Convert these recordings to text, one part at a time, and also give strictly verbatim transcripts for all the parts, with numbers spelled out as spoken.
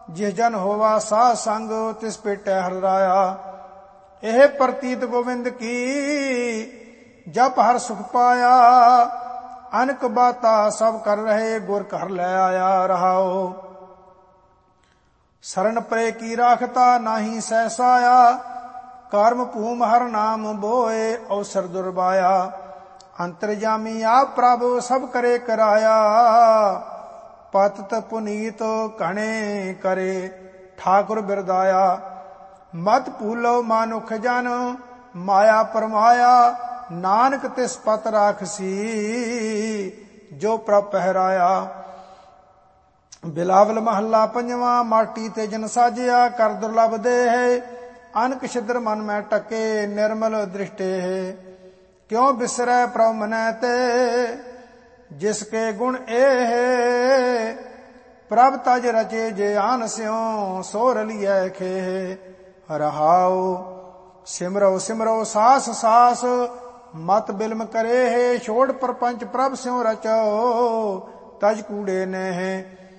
जिस जन होवा साध संग तिस पेटै हर राया। एह प्रतीत गोविंद की जप हर सुख पाया। अनक बाता सब कर रहे गुर घर लै आया रहाओ। शरण परे की राखता नाही सहसाया। कर्म भूम हर नाम बोए अवसर दुर्बाया। अंतर्जामी आप प्रभु सब करे कराया। पतित पुनीत घणे करे ठाकुर बिरदाया। मत भूलो मानुख जन माया परमाया। नानक तिस पत राखसी जो प्रभ पहराया। बिलावल महला पंजवा। माटी ते जन साजिया कर दुर्लभ दे है। अनक छिद्र मन में टके निर्मल दृष्टे है। क्यों बिसरै प्रभ मनै ते जिसके गुण ए है। प्रभ तज रचे जे आन स्यों सो रलियै खे। रहाओ सिमरो सिमरो सास सास मत बिलम करे है। छोड़ प्रपंच प्रभ स्यों रचो तज कूड़े ने है।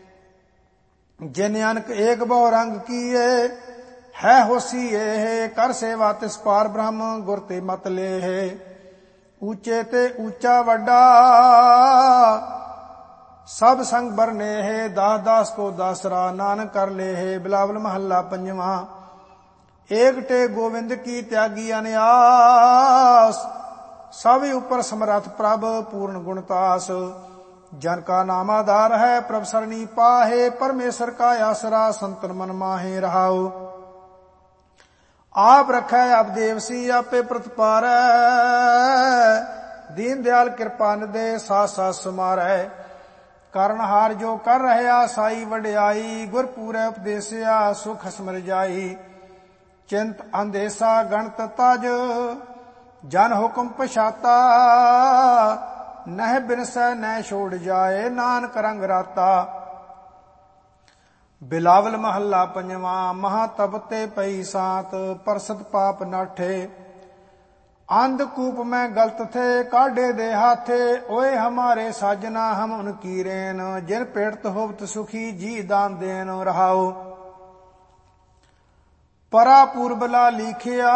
जिन अनक एक बहु रंग किए है होसी ये है। कर सेवा तिस पार ब्रह्म गुर ते मत ले है। ऊंचे ते ऊंचा वड्डा सब संग बरने है। दास दास को दासरा नानक कर ले है। बिलावल महला पंजवा। एक टे गोविंद की त्यागी अनयास। सब ऊपर समरथ प्रभ पूर्ण गुणतास। जन का नाम आधार है प्रभ सरणी पाहे। परमेश्वर का आसरा संतन मन माहे रहाओ। आप रखै आप देवसी आपे प्रतिपारै। दीन दयाल कृपा निधे साथ साथ समारै। करनहार जो कर रहया साई वड्याई। गुर पूरै उपदेसिया सुख समर जाई। चिंत अंदेसा गणत तज जन हुक्म पछाता। नह बिनसै न छोड़ जाए नानक रंग राता। बिलावल महला पंजवा। महा तपते पई सांत परसत पाप नाठे। अंधकूप में गलत थे काढ़े दे हाथे। ओए हमारे साजना हम उनकी रेन। जिन पेड़त होवत सुखी जी दान देन रहाओ। परा पूर्वला लिखिया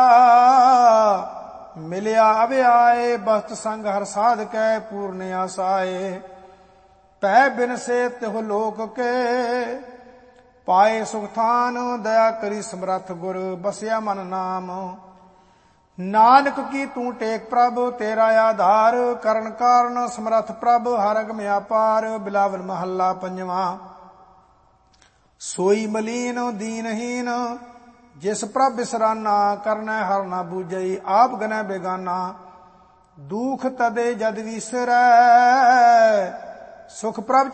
मिलिया अव्याए। बस्त संग हर साध कै पूर्ण आसाए। पै बिन से तिह लोक के पाए सुखथान। दया करी समरथ गुर बसिया मन नाम। नानक की तू टेक प्रभ तेरा आधार। करण कारण समरथ प्रभ हर अगम अपार। बिलावल महला पंजवा। सोई मलीन दीनहीन जिस प्रभ बिसराना। करनै हर ना बूझई आप गनै बेगाना। दुख तदे जद विसरै सुख प्रभ